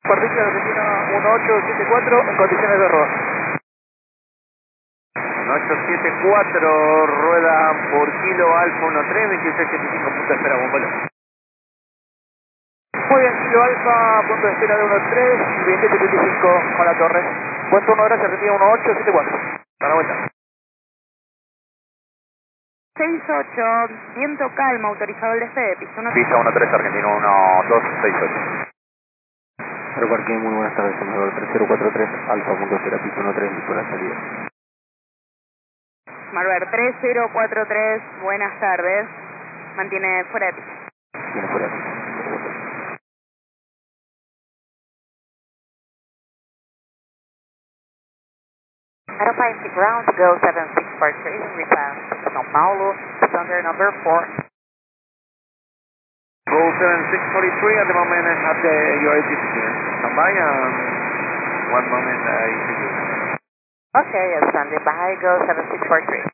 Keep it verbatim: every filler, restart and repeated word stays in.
Parrilla Argentina uno ocho siete cuatro en condiciones de error. uno ocho siete cuatro, rueda por kilo, Alfa uno tres, veintiséis setenta y cinco, punto de espera, bombolo. Muy bien, kilo Alfa, punto de espera de uno tres y veintisiete setenta y cinco con la torre. Buen turno, gracias, Argentina uno ocho siete cuatro. Da la vuelta. seis ocho, viento calma, autorizado el despegue, pista uno. Pista uno tres, Argentino uno dos seis ocho. Aeroparque, muy buenas tardes, Salvador tres cero cuatro tres, Alfa, punto cero, pista uno tres, listo la salida. Marver tres cero cuatro tres, buenas tardes, mantiene fuera de pista. Viene fuera de pista. Aero five to ground, go seven six four three, replan São Paulo, thunder number four. Go seven six four three, at the moment I have the, your A T C here. Stand by and one moment I see you. Okay, standing by, go seven six four three.